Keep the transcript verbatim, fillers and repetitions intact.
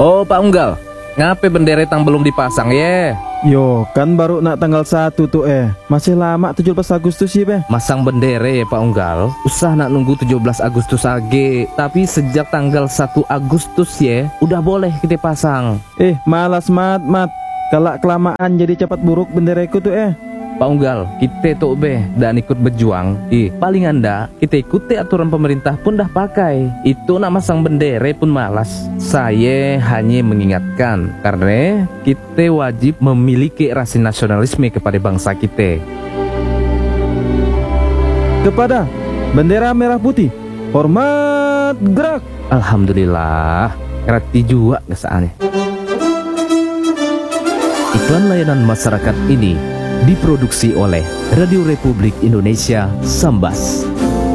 Oh Pak Unggal, ngapain bendera tang belum dipasang ya? Yo, kan baru nak tanggal satu tuh eh. Masih lama tujuh belas Agustus sih, Beh. Masang bendera ya Pak Unggal, usah nak nunggu tujuh belas Agustus lagi. Tapi sejak tanggal satu Agustus ya, udah boleh kita pasang. Eh, malas mat, mat. Kalau kelamaan jadi cepat buruk benderaku tuh eh. Pak Unggal, kita tuh be dan ikut berjuang. Ih, paling anda kita ikuti aturan pemerintah pun dah pakai. Itu nak masang bendera pun malas. Saya hanya mengingatkan karena kita wajib memiliki rasa nasionalisme kepada bangsa kita. Kepada bendera merah putih, hormat gerak. Alhamdulillah, ngerti juga kesaannya. Iklan layanan masyarakat ini diproduksi oleh Radio Republik Indonesia Sambas.